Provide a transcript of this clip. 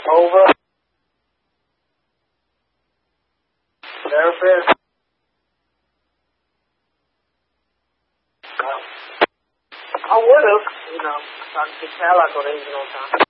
Over. Therapist. I would have, you know, if I could tell I could have, on time.